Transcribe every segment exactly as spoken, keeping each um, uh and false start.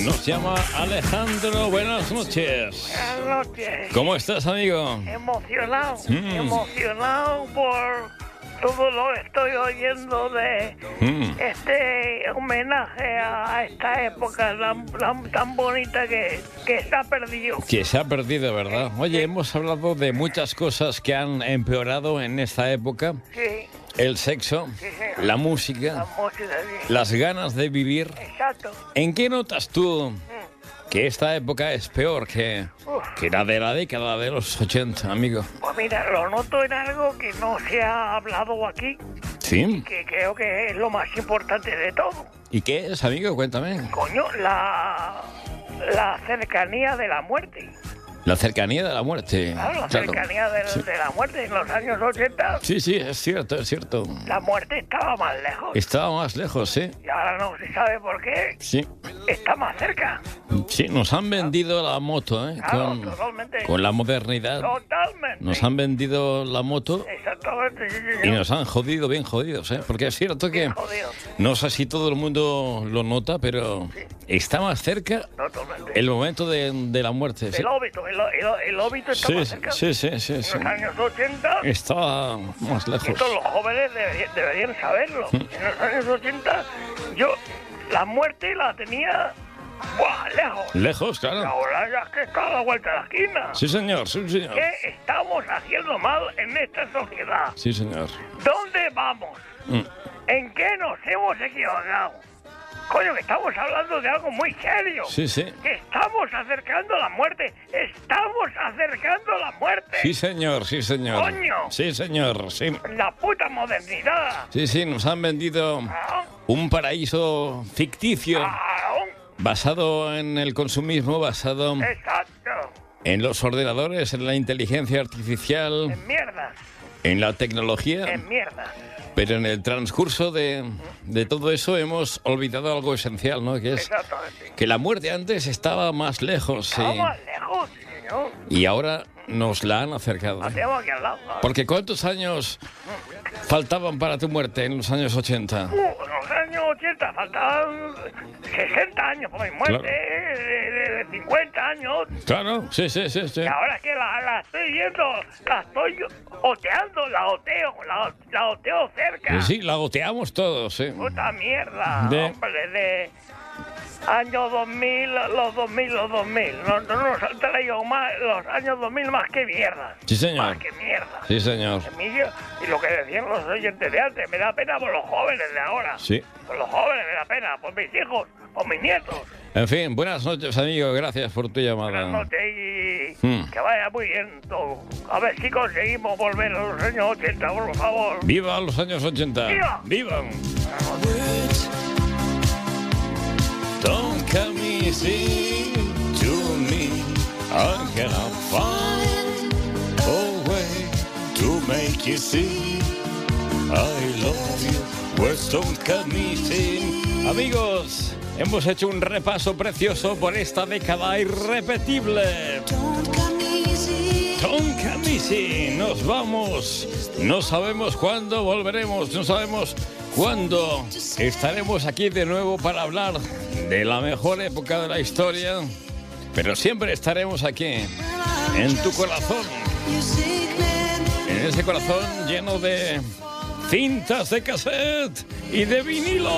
Nos llama Alejandro. Buenas noches. Buenas noches. ¿Cómo estás, amigo? Emocionado, Mm. emocionado por todo lo que estoy oyendo de Mm. este homenaje a esta época tan, tan, tan bonita que, que se ha perdido. Que se ha perdido, ¿verdad? Oye, hemos hablado de muchas cosas que han empeorado en esta época. Sí, El sexo, sí, señor. la música, La música, sí. las ganas de vivir. Exacto. ¿En qué notas tú Mm. que esta época es peor que, Uf. que la de la década de los ochenta, amigo? Pues mira, lo noto en algo que no se ha hablado aquí, ¿Sí? que creo que es lo más importante de todo. ¿Y qué es, amigo? Cuéntame. Coño, la, la cercanía de la muerte. La cercanía de la muerte. Claro, la Claro. cercanía de, Sí. de la muerte. En los años ochenta, Sí, sí, es cierto, es cierto. la muerte estaba más lejos. Estaba más lejos, ¿sí? Y ahora no se sabe por qué. Sí. Está más cerca. Sí, nos han vendido la moto, ¿eh? Claro, Con, totalmente. con la modernidad. Totalmente. Nos han vendido la moto Exactamente, sí, y señor. nos han jodido bien jodidos, ¿eh? Porque es cierto que, Jodido. no sé si todo el mundo lo nota, pero está más cerca Totalmente. el momento de, de la muerte. ¿sí? El óbito, el, el, el óbito está Sí, más sí, cerca. sí, sí, sí, sí. En los años ochenta, Estaba más lejos. esto los jóvenes deberían, deberían saberlo. Mm. En los años ochenta, yo la muerte la tenía, ¡buah!, lejos. Lejos, Y claro. ahora ya es que está a la vuelta de la esquina. Sí, señor, sí, señor. ¿Qué estamos haciendo mal en esta sociedad? Sí, señor. ¿Dónde vamos? Mm. ¿En qué nos hemos equivocado? Coño, que estamos hablando de algo muy serio. Sí, sí. Que estamos acercando la muerte. Estamos acercando la muerte. Sí, señor, sí, señor. ¡Coño! Sí, señor, sí. La puta modernidad. Sí, sí, nos han vendido Ah, un paraíso ficticio ah, basado en el consumismo, basado Exacto. en los ordenadores, en la inteligencia artificial, En mierda. en la tecnología. En mierda. Pero en el transcurso de, de todo eso hemos olvidado algo esencial, ¿no? Que es Exactamente. que la muerte antes estaba más lejos, sí. Estamos más lejos, señor. Y ahora nos la han acercado. La tenemos aquí al lado. ¿sabes? Porque ¿cuántos años faltaban para tu muerte en los años ochenta? Uh, en los años ochenta faltaban sesenta años por mi muerte, Claro. eh, de, de- de cincuenta años. Claro, sí, sí, sí, sí. Y ahora que la, la estoy viendo, la estoy oteando, la oteo, la, la oteo cerca. Sí, la goteamos todos, sí. Puta mierda, De- hombre, de años dos mil, los dos mil, los dos mil. No, no nos han traído más, los años dos mil más que mierda. Sí, señor. Más que mierda. Sí, señor. Emilio, y lo que decían los oyentes de antes, me da pena por los jóvenes de ahora. Sí. Por los jóvenes me da pena, por mis hijos, por mis nietos. En fin, buenas noches, amigo. Gracias por tu llamada. Buenas noches y Hmm. que vaya muy bien todo. A ver si conseguimos volver a los años ochenta, por favor. ¡Viva los años ochenta! ¡Viva! ¡Vivan! Don't come easy to me. I'm gonna find a way to make you see I love you. Words don't come easy. Amigos, hemos hecho un repaso precioso por esta década irrepetible. Don't come easy. Nos vamos. No sabemos cuándo volveremos. No sabemos cuándo estaremos aquí de nuevo para hablar de la mejor época de la historia. Pero siempre estaremos aquí, en tu corazón. En ese corazón lleno de cintas de cassette y de vinilo.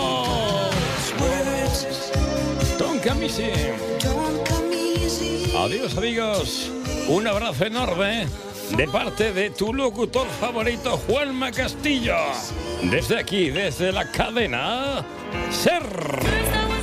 Don't come easy. Adiós, amigos. Un abrazo enorme de parte de tu locutor favorito, Juanma Castillo. Desde aquí, desde la cadena SER.